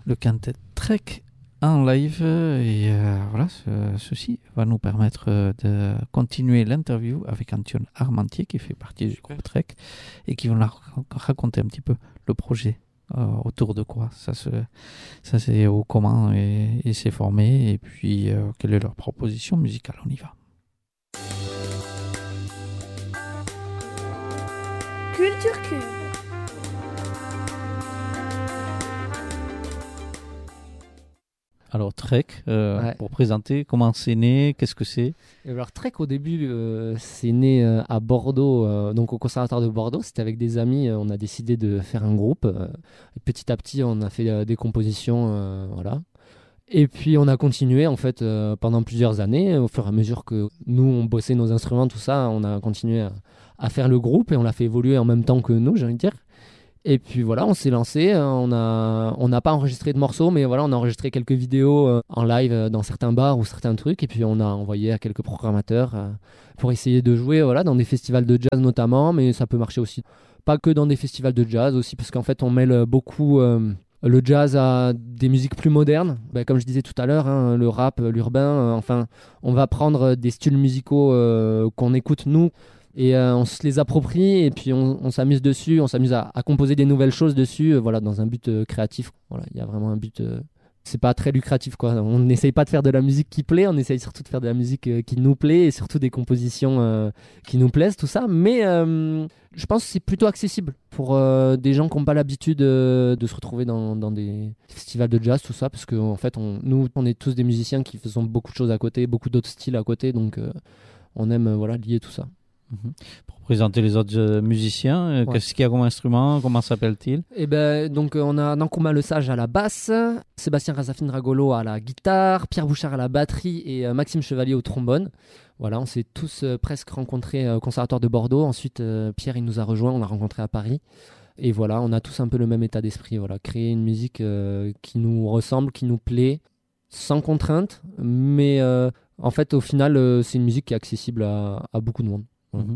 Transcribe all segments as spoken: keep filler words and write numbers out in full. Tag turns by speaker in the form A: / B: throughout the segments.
A: le quintet Trek en live et euh, voilà, ce, ceci va nous permettre euh, de continuer l'interview avec Antoine Armentier qui fait partie du groupe Trek et qui va nous raconter un petit peu le projet, euh, autour de quoi ça, se, ça c'est au comment et, et s'est formé et puis euh, quelle est leur proposition musicale. On y va.
B: Culture Cube.
A: Alors Trek, euh, ouais. Pour présenter, comment c'est né, qu'est-ce que c'est?
C: Alors Trek au début, euh, c'est né euh, à Bordeaux, euh, donc au conservatoire de Bordeaux. C'était avec des amis, euh, on a décidé de faire un groupe. Euh, et petit à petit, on a fait euh, des compositions, euh, voilà. Et puis on a continué en fait euh, pendant plusieurs années. Au fur et à mesure que nous on bossait nos instruments, tout ça, on a continué à, à faire le groupe et on l'a fait évoluer en même temps que nous, j'ai envie de dire. Et puis voilà, on s'est lancé, on a, on n'a pas enregistré de morceaux, mais voilà, on a enregistré quelques vidéos euh, en live euh, dans certains bars ou certains trucs, et puis on a envoyé à quelques programmateurs euh, pour essayer de jouer, voilà, dans des festivals de jazz notamment, mais ça peut marcher aussi, pas que dans des festivals de jazz aussi, parce qu'en fait on mêle beaucoup euh, le jazz à des musiques plus modernes, ben, comme je disais tout à l'heure, hein, le rap, l'urbain, euh, enfin, on va prendre des styles musicaux euh, qu'on écoute nous, et euh, on se les approprie et puis on, on s'amuse dessus, on s'amuse à, à composer des nouvelles choses dessus, euh, voilà, dans un but euh, créatif. Voilà, il y a vraiment un but. Euh, c'est pas très lucratif, quoi. On n'essaye pas de faire de la musique qui plaît, on essaye surtout de faire de la musique euh, qui nous plaît et surtout des compositions euh, qui nous plaisent, tout ça. Mais euh, je pense que c'est plutôt accessible pour euh, des gens qui n'ont pas l'habitude euh, de se retrouver dans, dans des festivals de jazz, tout ça, parce que en fait, on, nous, on est tous des musiciens qui faisons beaucoup de choses à côté, beaucoup d'autres styles à côté, donc euh, on aime euh, voilà, lier tout ça.
A: Mmh. Pour présenter les autres euh, musiciens, euh, ouais. Qu'est-ce qu'il y a comme instrument? Comment s'appelle-t-il?
C: Eh ben, donc euh, on a Nankouma Le Sage à la basse, Sébastien Razafine-Ragolo à la guitare, Pierre Bouchard à la batterie et euh, Maxime Chevalier au trombone. Voilà, on s'est tous euh, presque rencontrés euh, au Conservatoire de Bordeaux. Ensuite, euh, Pierre il nous a rejoints, on l'a rencontré à Paris. Et voilà, on a tous un peu le même état d'esprit. Voilà, créer une musique euh, qui nous ressemble, qui nous plaît, sans contrainte. Mais euh, en fait, au final, euh, c'est une musique qui est accessible à, à beaucoup de monde.
A: Mmh.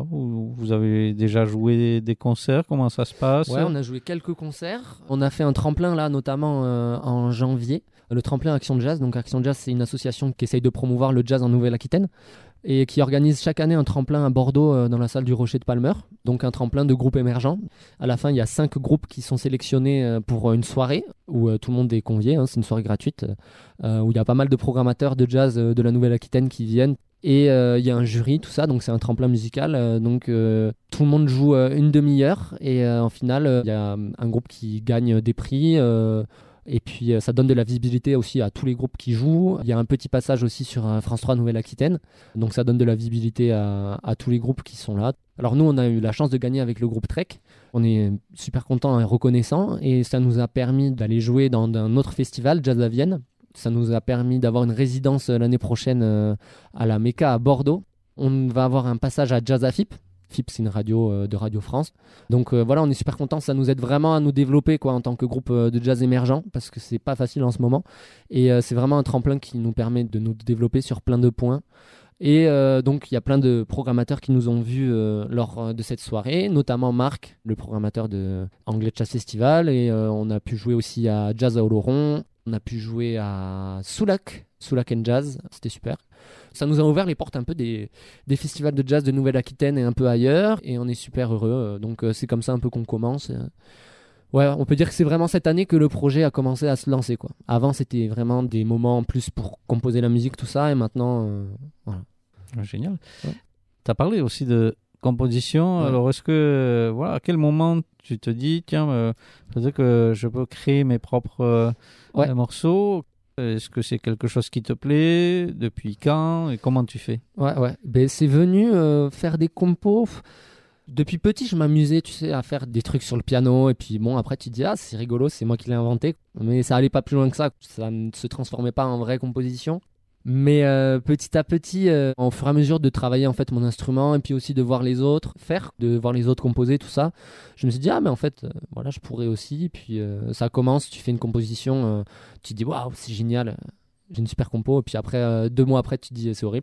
A: Vous avez déjà joué des concerts, comment ça se passe?
C: Ouais, on a joué quelques concerts. On a fait un tremplin là, notamment euh, en janvier. Le tremplin Action Jazz. Donc Action Jazz, c'est une association qui essaye de promouvoir le jazz en Nouvelle-Aquitaine et qui organise chaque année un tremplin à Bordeaux euh, dans la salle du Rocher de Palmer. Donc un tremplin de groupes émergents. À la fin, il y a cinq groupes qui sont sélectionnés euh, pour une soirée où euh, tout le monde est convié. Hein, c'est une soirée gratuite euh, où il y a pas mal de programmateurs de jazz euh, de la Nouvelle-Aquitaine qui viennent. Et il euh, y a un jury, tout ça, donc c'est un tremplin musical. Euh, donc euh, tout le monde joue euh, une demi-heure et euh, en finale, il euh, y a un groupe qui gagne des prix. Euh, et puis euh, ça donne de la visibilité aussi à tous les groupes qui jouent. Il y a un petit passage aussi sur euh, France trois Nouvelle-Aquitaine. Donc ça donne de la visibilité à, à tous les groupes qui sont là. Alors nous, on a eu la chance de gagner avec le groupe Trek. On est super contents et reconnaissants. Et ça nous a permis d'aller jouer dans un autre festival, Jazz à Vienne. Ça nous a permis d'avoir une résidence l'année prochaine euh, à la Mecca à Bordeaux. On va avoir un passage à Jazz à F I P. F I P, c'est une radio euh, de Radio France. Donc euh, voilà, on est super contents. Ça nous aide vraiment à nous développer quoi, en tant que groupe euh, de jazz émergent parce que c'est pas facile en ce moment. Et euh, c'est vraiment un tremplin qui nous permet de nous développer sur plein de points. Et euh, donc il y a plein de programmateurs qui nous ont vus euh, lors de cette soirée, notamment Marc, le programmateur de Anglais Jazz Festival. Et euh, on a pu jouer aussi à Jazz à Oloron. On a pu jouer à Soulac, Soulac and Jazz, c'était super. Ça nous a ouvert les portes un peu des, des festivals de jazz de Nouvelle-Aquitaine et un peu ailleurs, et on est super heureux. Donc c'est comme ça un peu qu'on commence. Ouais, on peut dire que c'est vraiment cette année que le projet a commencé à se lancer, quoi. Avant, c'était vraiment des moments en plus pour composer la musique, tout ça, et maintenant, euh, voilà.
A: Génial. Ouais. Tu as parlé aussi de composition. Ouais. Alors, est-ce que, voilà, à quel moment tu te dis, tiens, euh, peut-être que je peux créer mes propres euh, ouais. morceaux? Est-ce que c'est quelque chose qui te plaît? Depuis quand? Et comment tu fais?
C: Ouais, ouais. Ben, c'est venu euh, faire des compos. Depuis petit, je m'amusais, tu sais, à faire des trucs sur le piano. Et puis, bon, après, tu te dis, ah, c'est rigolo, c'est moi qui l'ai inventé. Mais ça allait pas plus loin que ça. Ça ne se transformait pas en vraie composition. Mais euh, petit à petit, euh, au fur et à mesure de travailler en fait mon instrument et puis aussi de voir les autres faire, de voir les autres composer, tout ça, je me suis dit ah mais en fait euh, voilà je pourrais aussi. Et puis euh, ça commence, tu fais une composition, euh, tu te dis waouh c'est génial, j'ai une super compo. Et puis après euh, deux mois après tu te dis c'est horrible.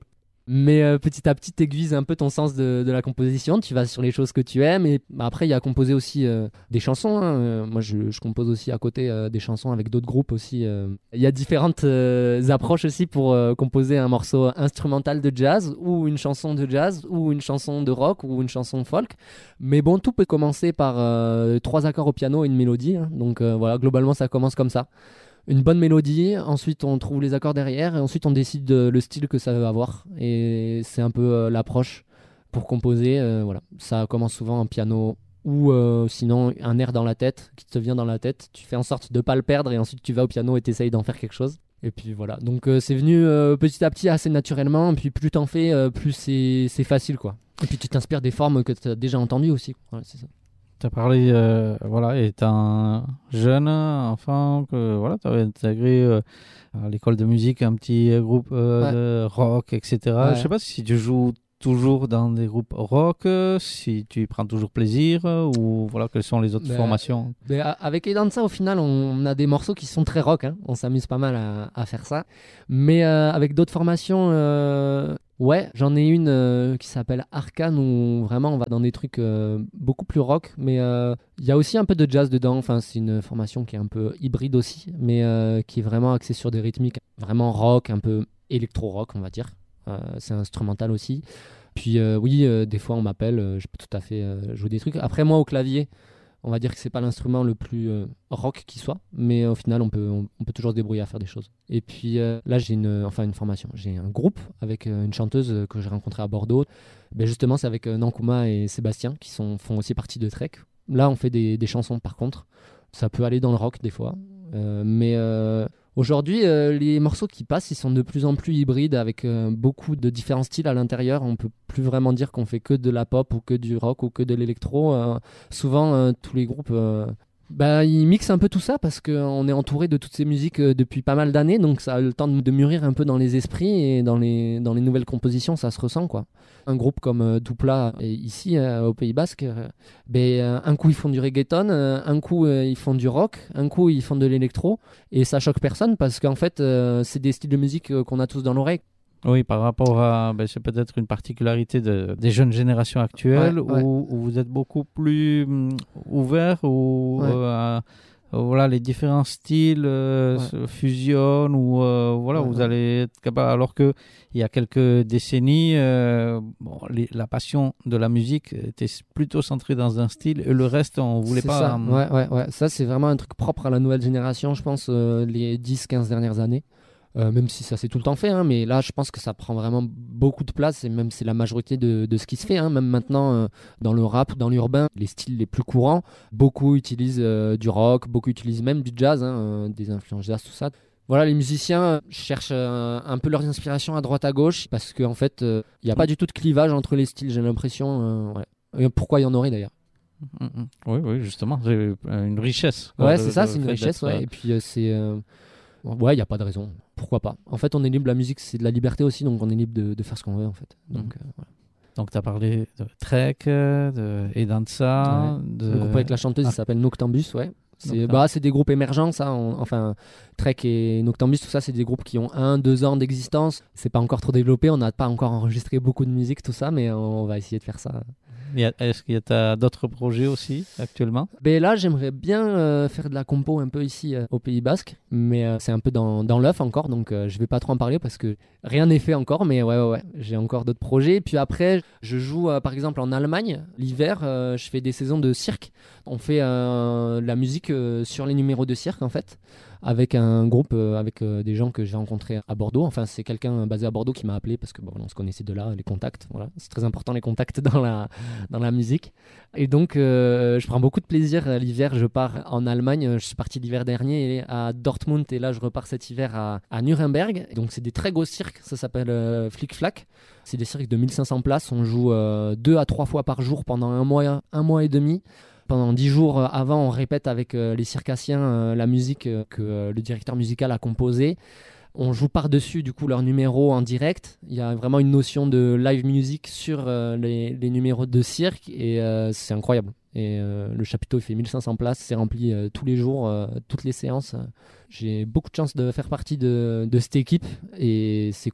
C: Mais euh, petit à petit, t'aiguises un peu ton sens de, de la composition. Tu vas sur les choses que tu aimes. Et bah, après, il y a composé aussi euh, des chansons. Hein. Euh, moi, je, je compose aussi à côté euh, des chansons avec d'autres groupes aussi. euh. Il y a différentes euh, approches aussi pour euh, composer un morceau instrumental de jazz ou une chanson de jazz ou une chanson de rock ou une chanson folk. Mais bon, tout peut commencer par euh, trois accords au piano et une mélodie. Hein. Donc euh, voilà, globalement, ça commence comme ça. Une bonne mélodie, ensuite on trouve les accords derrière et ensuite on décide de, le style que ça va avoir. Et c'est un peu euh, l'approche pour composer. Euh, voilà. Ça commence souvent en piano ou euh, sinon un air dans la tête qui te vient dans la tête. Tu fais en sorte de ne pas le perdre et ensuite tu vas au piano et tu essayes d'en faire quelque chose. Et puis voilà. Donc euh, c'est venu euh, petit à petit assez naturellement. Et puis plus t'en fais, euh, plus c'est, c'est facile quoi. Et puis tu t'inspires des formes que tu as déjà entendues aussi. Voilà, c'est ça.
A: Tu as parlé, euh, voilà, étant jeune enfant, que voilà, tu avais intégré euh, à l'école de musique un petit groupe euh,
C: Ouais.
A: de rock, et cetera.
C: Ouais.
A: Je sais pas si tu joues toujours dans des groupes rock, euh, si tu y prends toujours plaisir, euh, ou voilà, quelles sont les autres
C: Ben,
A: formations.
C: Mais a- avec Edanza, au final, on a des morceaux qui sont très rock. Hein. On s'amuse pas mal à, à faire ça. Mais euh, avec d'autres formations, euh, ouais, j'en ai une euh, qui s'appelle Arcane où vraiment on va dans des trucs euh, beaucoup plus rock. Mais euh, il y a aussi un peu de jazz dedans. Enfin, c'est une formation qui est un peu hybride aussi, mais euh, qui est vraiment axée sur des rythmiques vraiment rock, un peu électro-rock, on va dire. Euh, c'est instrumental aussi. Puis euh, oui, euh, des fois on m'appelle, euh, je peux tout à fait euh, jouer des trucs. Après moi au clavier, on va dire que c'est pas l'instrument le plus euh, rock qui soit, mais euh, au final on peut, on, on peut toujours se débrouiller à faire des choses. Et puis euh, là j'ai une, enfin une formation, j'ai un groupe avec euh, une chanteuse euh, que j'ai rencontrée à Bordeaux. Ben justement c'est avec euh, Nankuma et Sébastien qui sont, font aussi partie de Trek. Là on fait des, des chansons par contre, ça peut aller dans le rock des fois, euh, mais euh, aujourd'hui, euh, les morceaux qui passent, ils sont de plus en plus hybrides avec euh, beaucoup de différents styles à l'intérieur. On peut plus vraiment dire qu'on fait que de la pop ou que du rock ou que de l'électro. Euh, souvent, euh, tous les groupes, euh, bah, ils mixent un peu tout ça parce qu'on est entouré de toutes ces musiques euh, depuis pas mal d'années. Donc, ça a le temps de, de mûrir un peu dans les esprits et dans les, dans les nouvelles compositions, ça se ressent, quoi. Un groupe comme euh, Dupla, et ici euh, au Pays Basque, euh, ben, euh, un coup ils font du reggaeton, euh, un coup euh, ils font du rock, un coup ils font de l'électro. Et ça choque personne parce qu'en fait, euh, c'est des styles de musique euh, qu'on a tous dans l'oreille.
A: Oui, par rapport à, ben, c'est peut-être une particularité de, des jeunes générations actuelles,
C: Ouais, ouais.
A: Où, où vous êtes beaucoup plus hum, ouvert, où
C: Ouais.
A: euh, euh, voilà, les différents styles euh,
C: Ouais.
A: se fusionnent, où euh, voilà,
C: Ouais,
A: vous
C: ouais.
A: allez être capable, alors que il y a quelques décennies, euh, bon, les- la passion de la musique était plutôt centrée dans un style, et le reste, on voulait
C: C'est
A: pas.
C: ça.
A: hum,
C: Ouais, ouais, ouais. Ça, c'est vraiment un truc propre à la nouvelle génération, je pense, euh, les dix quinze dernières années. Euh, même si ça s'est tout le temps fait, hein, mais là je pense que ça prend vraiment beaucoup de place et même c'est la majorité de, de ce qui se fait. Hein. Même maintenant euh, dans le rap, dans l'urbain, les styles les plus courants, beaucoup utilisent euh, du rock, beaucoup utilisent même du jazz, hein, euh, des influences jazz, tout ça. Voilà, les musiciens euh, cherchent euh, un peu leurs inspirations à droite à gauche parce qu'en fait il n'y a pas du tout de clivage entre les styles, j'ai l'impression. Euh, ouais. Et pourquoi il y en aurait d'ailleurs?
A: hum, hum. Oui, oui, justement, c'est euh, une richesse. quoi,
C: Ouais,
A: de-
C: c'est ça,
A: de
C: c'est une
A: fait
C: richesse,
A: d'être,
C: ouais.
A: euh,
C: Et puis euh, c'est. euh, Ouais, il n'y a pas de raison. Pourquoi pas? En fait, on est libre, la musique, c'est de la liberté aussi, donc on est libre de, de faire ce qu'on veut, en fait. Donc, euh, voilà.
A: Donc, tu as parlé de Trek, euh, de Edanza,
C: Ouais.
A: de...
C: Le groupe avec la chanteuse,
A: Ah.
C: il s'appelle Noctambus, ouais. C'est
A: Noctambus.
C: bah, c'est des groupes émergents, ça. on- enfin, Trek et Noctambus, tout ça, c'est des groupes qui ont un, deux ans d'existence. C'est pas encore trop développé, on n'a pas encore enregistré beaucoup de musique, tout ça, mais on va essayer de faire ça.
A: Il y a- Est-ce qu'il y a d'autres projets aussi actuellement?
C: Ben là, j'aimerais bien euh, faire de la compo un peu ici euh, au Pays Basque, mais euh, c'est un peu dans, dans l'œuf encore, donc euh, je vais pas trop en parler parce que rien n'est fait encore, mais ouais, ouais, ouais, j'ai encore d'autres projets. Puis après, je joue euh, par exemple en Allemagne, l'hiver, euh, je fais des saisons de cirque. On fait euh, de la musique euh, sur les numéros de cirque en fait, avec un groupe, euh, avec euh, des gens que j'ai rencontrés à Bordeaux. Enfin, c'est quelqu'un basé à Bordeaux qui m'a appelé parce que bon, on se connaissait de là, les contacts, voilà, c'est très important les contacts dans la, dans la musique. Et donc, euh, je prends beaucoup de plaisir euh, l'hiver. Je pars en Allemagne. Je suis parti l'hiver dernier à Dortmund et là, je repars cet hiver à, à Nuremberg. Donc, c'est des très gros cirques. Ça s'appelle euh, Flick Flack. C'est des cirques de mille cinq cents places. On joue euh, deux à trois fois par jour pendant un mois, un mois et demi. Pendant dix jours euh, avant, on répète avec euh, les circassiens euh, la musique euh, que euh, le directeur musical a composée. On joue par-dessus du coup leurs numéros en direct. Il y a vraiment une notion de live music sur euh, les, les numéros de cirque et euh, c'est incroyable. Et euh, le chapiteau il fait mille cinq cents places, c'est rempli euh, tous les jours, euh, toutes les séances. J'ai beaucoup de chance de faire partie de, de cette équipe et c'est cool.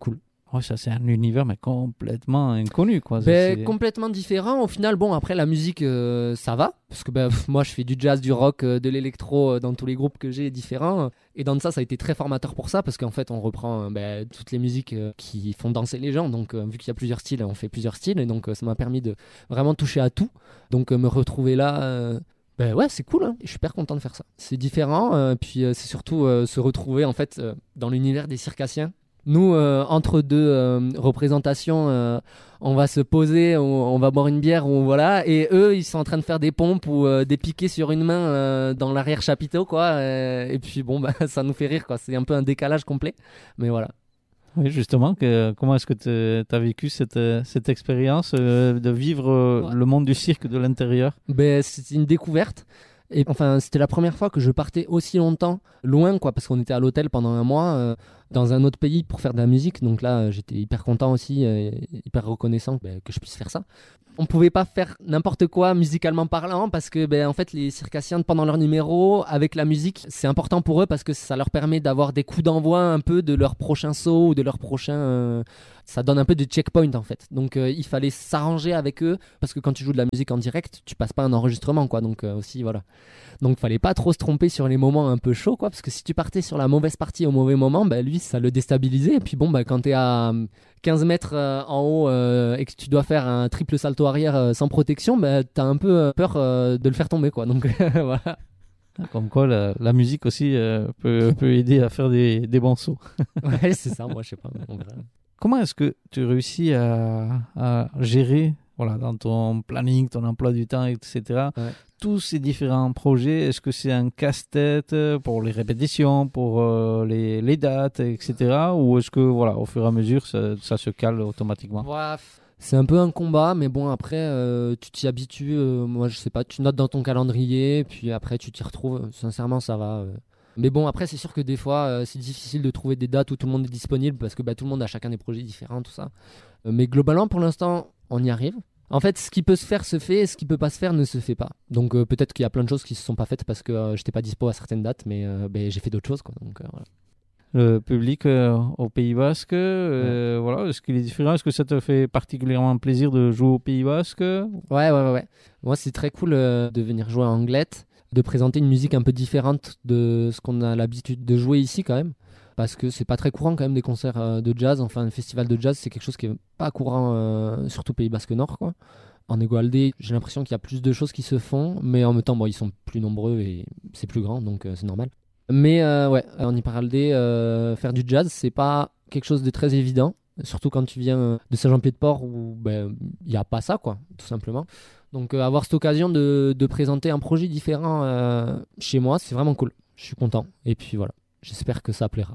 A: Ouais, ça, c'est un univers mais complètement inconnu, quoi.
C: Ben,
A: C'est-
C: complètement différent. Au final, bon, après, la musique, euh, ça va. Parce que ben, pff, moi, je fais du jazz, du rock, euh, de l'électro euh, dans tous les groupes que j'ai différents. Et dans ça, ça a été très formateur pour ça. Parce qu'en fait, on reprend euh, ben, toutes les musiques euh, qui font danser les gens. Donc, euh, vu qu'il y a plusieurs styles, on fait plusieurs styles. Et donc, euh, ça m'a permis de vraiment toucher à tout. Donc, euh, me retrouver là. euh, Ben ouais, c'est cool, hein. Je suis super content de faire ça. C'est différent, euh, puis euh, c'est surtout euh, se retrouver en fait euh, dans l'univers des circassiens. Nous, euh, entre deux euh, représentations, euh, on va se poser, on, on va boire une bière, ou voilà, et eux, ils sont en train de faire des pompes ou euh, des piquets sur une main euh, dans l'arrière chapiteau, quoi. euh, et puis bon, bah, ça nous fait rire, quoi. C'est un peu un décalage complet, mais voilà.
A: Oui, justement, que, comment est-ce que tu as vécu cette, euh, cette expérience euh, de vivre euh,
C: Ouais.
A: le monde du cirque de l'intérieur?
C: Ben, c'était une découverte. Et enfin, c'était la première fois que je partais aussi longtemps loin, quoi, parce qu'on était à l'hôtel pendant un mois euh, dans un autre pays pour faire de la musique. Donc là, euh, j'étais hyper content aussi, euh, hyper reconnaissant ben, que je puisse faire ça. On pouvait pas faire n'importe quoi musicalement parlant parce que ben, en fait, les circassiens pendant leur numéro avec la musique, c'est important pour eux parce que ça leur permet d'avoir des coups d'envoi un peu de leur prochain saut ou de leur prochain. euh, Ça donne un peu de checkpoint en fait. Donc euh, il fallait s'arranger avec eux parce que quand tu joues de la musique en direct, tu passes pas un enregistrement, quoi. Donc euh, aussi voilà. Donc fallait pas trop se tromper sur les moments un peu chauds, quoi, parce que si tu partais sur la mauvaise partie au mauvais moment, bah, lui ça le déstabilisait. Et puis bon, bah, quand t'es à euh, quinze mètres euh, en haut euh, et que tu dois faire un triple salto arrière euh, sans protection, bah, t'as un peu euh, peur euh, de le faire tomber, quoi. Donc voilà.
A: Comme quoi, la, la musique aussi euh, peut, peut aider à faire des, des bons sauts.
C: Ouais, c'est ça, moi je sais pas. On verra.
A: Comment est-ce que tu réussis à, à gérer, voilà, dans ton planning, ton emploi du temps, et cetera,
C: Ouais.
A: tous ces différents projets? Est-ce que c'est un casse-tête pour les répétitions, pour euh, les, les dates, et cetera. Ou est-ce que, voilà, au fur et à mesure, ça, ça se cale automatiquement?
C: Ouais, c'est un peu un combat, mais bon, après, euh, tu t'y habitues. euh, moi, je sais pas, tu notes dans ton calendrier, puis après, tu t'y retrouves. Sincèrement, ça va. euh. Mais bon, après, c'est sûr que des fois, euh, c'est difficile de trouver des dates où tout le monde est disponible parce que bah, tout le monde a chacun des projets différents, tout ça. Euh, mais globalement, pour l'instant, on y arrive. En fait, ce qui peut se faire se fait, et ce qui peut pas se faire ne se fait pas. Donc euh, peut-être qu'il y a plein de choses qui se sont pas faites parce que euh, j'étais pas dispo à certaines dates, mais euh, ben, j'ai fait d'autres choses, quoi. Donc euh, voilà.
A: Le public euh, au Pays Basque, euh, voilà, est-ce qu'il est différent? Est-ce que ça te fait particulièrement plaisir de jouer au Pays Basque?
C: Ouais, ouais, ouais, ouais. Moi, c'est très cool euh, de venir jouer à Anglette, de présenter une musique un peu différente de ce qu'on a l'habitude de jouer ici quand même. Parce que c'est pas très courant quand même des concerts euh, de jazz. Enfin, un festival de jazz, c'est quelque chose qui est pas courant, euh, surtout Pays Basque Nord, quoi. En Égoaldé, j'ai l'impression qu'il y a plus de choses qui se font, mais en même temps, bon, ils sont plus nombreux et c'est plus grand, donc euh, c'est normal. Mais euh, ouais, en Iparaldé, euh, faire du jazz, c'est pas quelque chose de très évident. Surtout quand tu viens de Saint-Jean-Pied-de-Port où ben, il n'y a pas ça, quoi, tout simplement. Donc euh, avoir cette occasion de, de présenter un projet différent euh, chez moi, c'est vraiment cool. Je suis content. Et puis voilà, j'espère que ça plaira.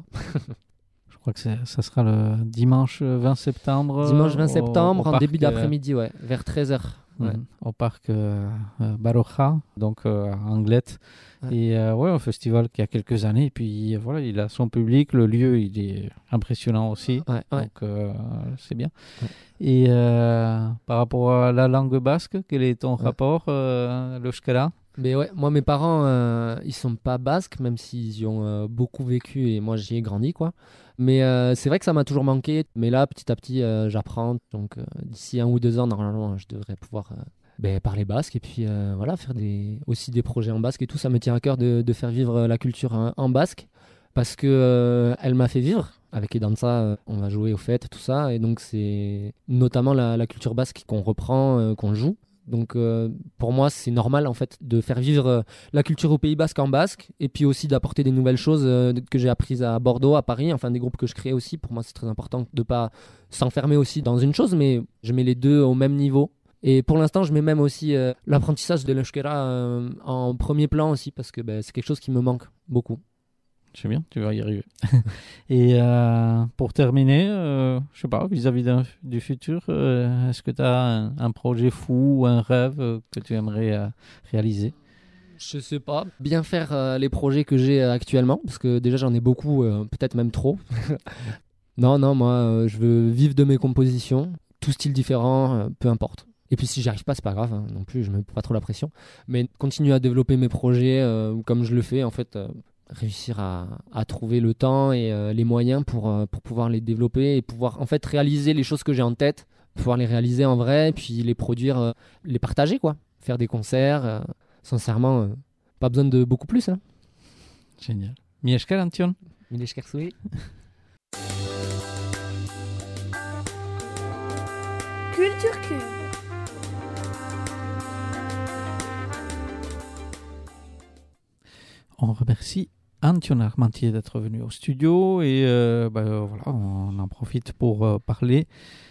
A: Je crois que c'est- ça sera le dimanche vingt septembre.
C: Dimanche vingt
A: au-
C: septembre,
A: au
C: en
A: parc,
C: début
A: euh,
C: d'après-midi, ouais, vers treize heures. Ouais.
A: mhm, au parc euh, euh, Baroja, donc euh, à Anglette.
C: Ouais.
A: Et euh, ouais, un festival qui a quelques années. Et puis euh, voilà, il a son public. Le lieu, il est impressionnant aussi.
C: Ouais, ouais.
A: Donc euh, c'est bien.
C: Ouais.
A: Et euh, par rapport à la langue basque, quel est ton
C: Ouais.
A: rapport, euh, l'euskara?
C: Mais ouais, moi mes parents, euh, ils sont pas basques, même s'ils y ont euh, beaucoup vécu et moi j'y ai grandi, quoi. Mais euh, c'est vrai que ça m'a toujours manqué. Mais là, petit à petit, euh, j'apprends. Donc euh, d'ici un ou deux ans, normalement, je devrais pouvoir euh, ben, parler basque et puis euh, voilà, faire des, aussi des projets en basque et tout. Ça me tient à cœur de, de faire vivre la culture en, en basque parce que euh, elle m'a fait vivre. Avec Edanza, euh, on va jouer aux fêtes, tout ça. Et donc c'est notamment la, la culture basque qu'on reprend, euh, qu'on joue. Donc euh, pour moi, c'est normal en fait de faire vivre euh, la culture au Pays Basque en basque et puis aussi d'apporter des nouvelles choses euh, que j'ai apprises à Bordeaux, à Paris, enfin des groupes que je crée aussi. Pour moi, c'est très important de pas s'enfermer aussi dans une chose, mais je mets les deux au même niveau. Et pour l'instant, je mets même aussi euh, l'apprentissage de l'euskera euh, en premier plan aussi parce que ben, c'est quelque chose qui me manque beaucoup.
A: C'est bien, tu vas y arriver. Et euh, pour terminer, euh, je sais pas, vis-à-vis d'un- du futur, euh, est-ce que tu as un, un projet fou ou un rêve euh, que tu aimerais euh, réaliser?
C: Je sais pas. Bien faire euh, les projets que j'ai euh, actuellement, parce que déjà j'en ai beaucoup, euh, peut-être même trop. non, non, moi euh, je veux vivre de mes compositions, tout style différent, euh, peu importe. Et puis si j'y arrive pas, c'est pas grave, hein, non plus, je me mets pas trop la pression. Mais continuer à développer mes projets euh, comme je le fais, en fait, euh, réussir à, à trouver le temps et euh, les moyens pour, euh, pour pouvoir les développer et pouvoir en fait réaliser les choses que j'ai en tête, pouvoir les réaliser en vrai, puis les produire, euh, les partager, quoi. Faire des concerts, euh, sincèrement, euh, pas besoin de beaucoup plus. Hein.
A: Génial. Mieszka, Antion?
C: Mile esker
B: Culture Cube.
A: On remercie Antion Armantier d'être venu au studio et euh, bah, voilà, on en profite pour euh, parler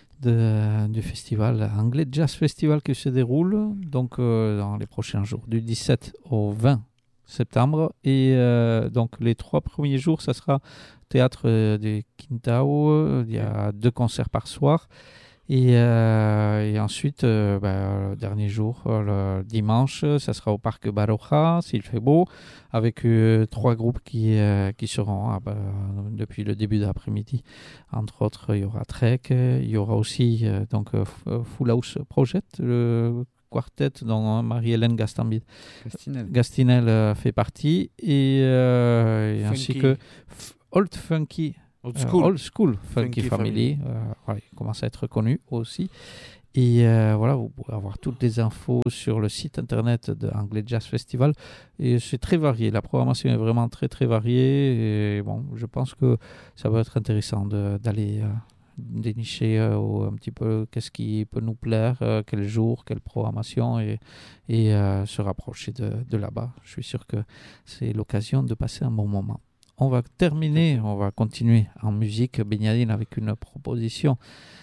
A: de, du festival Anglais Jazz Festival qui se déroule donc euh, dans les prochains jours du dix-sept au vingt septembre et euh, donc les trois premiers jours ça sera théâtre euh, du Quintao, il y a deux concerts par soir. Et, euh, et ensuite, euh, bah, le dernier jour, euh, le dimanche, ça sera au parc Baroja, s'il fait beau, avec euh, trois groupes qui, euh, qui seront ah, bah, depuis le début de l'après-midi. Entre autres, il y aura Trek, il y aura aussi euh, donc, euh, Full House Project, le quartet dont Marie-Hélène Gastinel,
D: Gastinel.
A: Gastinel euh, fait partie, et, euh, et ainsi que F- Old Funky.
D: Old
A: Euh,
D: school.
A: Old School Funky,
D: Funky
A: Family, euh, voilà, il commence à être connu aussi. Et euh, voilà, vous pouvez avoir toutes les infos sur le site internet de Anglais Jazz Festival. Et c'est très varié, la programmation est vraiment très très variée. Et bon, je pense que ça va être intéressant de, d'aller euh, dénicher euh, un petit peu qu'est-ce qui peut nous plaire, euh, quel jour, quelle programmation, et, et euh, se rapprocher de, de là-bas. Je suis sûr que c'est l'occasion de passer un bon moment. On va terminer, on va continuer en musique, Benyadine, avec une proposition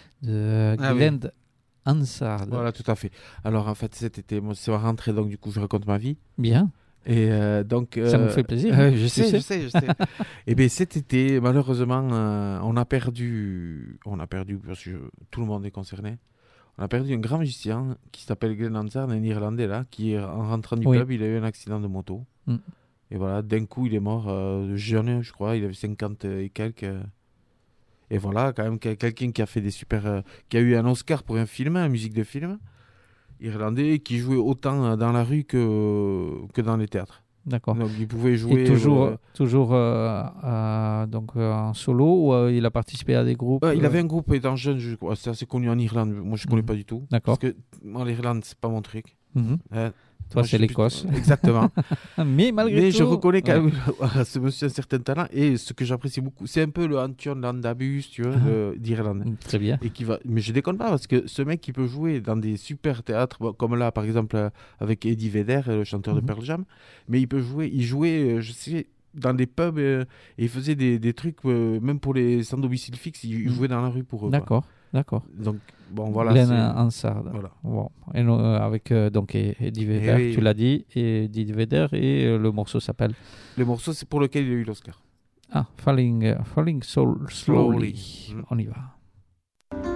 A: de
D: Ah
A: Glenn oui. Hansard.
D: Voilà, tout à fait. Alors, en fait, cet été, moi, c'est ma rentrée, donc du coup, je raconte ma vie.
A: Bien.
D: Et euh, donc,
A: ça
D: euh,
A: nous fait plaisir.
D: Euh, je, sais, sais, je sais, je sais. Et bien, cet été, malheureusement, euh, on a perdu, on a perdu, parce que tout le monde est concerné. On a perdu un grand musicien qui s'appelle Glenn Hansard, un Irlandais là, qui en rentrant du oui. pub, il a eu un accident de moto. Mm. Et voilà, d'un coup, il est mort euh, jeune, je crois. Il avait cinquante et quelques. Et voilà, quand même, quelqu'un qui a fait des super. Euh, qui a eu un Oscar pour un film, une musique de film, irlandais, qui jouait autant dans la rue que, que dans les théâtres.
A: D'accord.
D: Donc, il pouvait jouer.
A: Et toujours,
D: euh,
A: toujours euh, euh, donc, euh, en solo ou euh, il a participé à des groupes
D: euh, Il
A: euh...
D: avait un groupe étant jeune, je crois. C'est assez connu en Irlande. Moi, je ne connais mmh. pas du tout.
A: D'accord.
D: Parce que moi, l'Irlande, c'est pas mon truc.
A: Mmh.
D: Euh,
A: Toi,
D: Moi,
A: c'est l'Écosse.
D: Plus... Exactement.
A: Mais malgré
D: Mais
A: tout...
D: je reconnais quand
A: ouais.
D: même à ce monsieur un certain talent. Et ce que j'apprécie beaucoup, c'est un peu le Antion Landabus, tu vois, ah. d'Irlande.
A: Très bien.
D: Et qui va... Mais je déconne pas, parce que ce mec qui peut jouer dans des super théâtres, comme là, par exemple, avec Eddie Vedder, le chanteur mm-hmm. de Pearl Jam, mais il peut jouer, il jouait, je sais, dans des pubs, euh, et il faisait des, des trucs, euh, même pour les sans domicile fixe, il jouait dans la rue pour eux.
A: D'accord. D'accord.
D: Donc, bon, voilà.
A: Glenn Hansard.
D: Voilà.
A: Bon. Et euh, avec euh, donc, Eddie Vedder, oui. tu l'as dit, et Eddie Vedder, et euh, le morceau s'appelle
D: Le morceau, c'est pour lequel il a eu l'Oscar.
A: Ah, Falling, uh, falling so Slowly. Slowly. Mm. On y va.